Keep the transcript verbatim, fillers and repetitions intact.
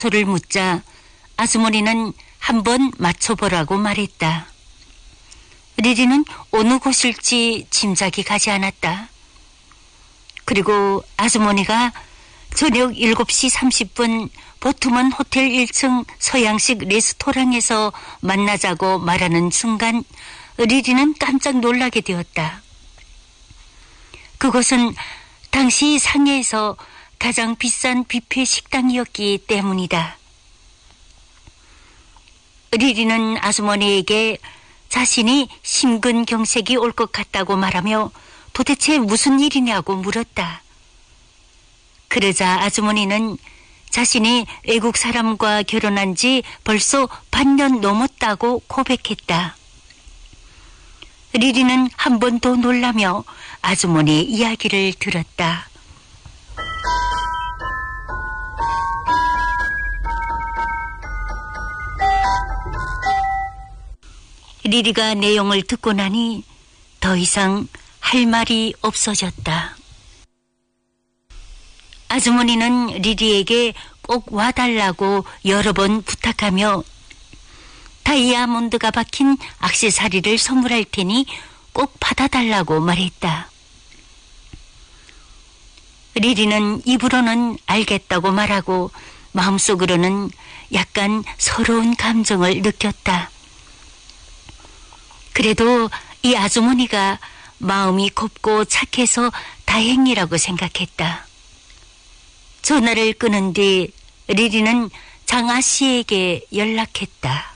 소를 묻자 아주머니는 한번 맞춰보라고 말했다. 리리는 어느 곳일지 짐작이 가지 않았다. 그리고 아주머니가 저녁 일곱 시 삼십 분 보트먼 호텔 일 층 서양식 레스토랑에서 만나자고 말하는 순간 리리는 깜짝 놀라게 되었다. 그곳은 당시 상해에서 가장 비싼 뷔페 식당이었기 때문이다. 리리는 아주머니에게 자신이 심근경색이 올 것 같다고 말하며 도대체 무슨 일이냐고 물었다. 그러자 아주머니는 자신이 외국 사람과 결혼한 지 벌써 반년 넘었다고 고백했다. 리리는 한 번 더 놀라며 아주머니의 이야기를 들었다. 리리가 내용을 듣고 나니 더 이상 할 말이 없어졌다. 아주머니는 리리에게 꼭 와달라고 여러 번 부탁하며 다이아몬드가 박힌 액세서리를 선물할 테니 꼭 받아달라고 말했다. 리리는 입으로는 알겠다고 말하고 마음속으로는 약간 서러운 감정을 느꼈다. 그래도 이 아주머니가 마음이 곱고 착해서 다행이라고 생각했다. 전화를 끊은 뒤 리리는 장아 씨에게 연락했다.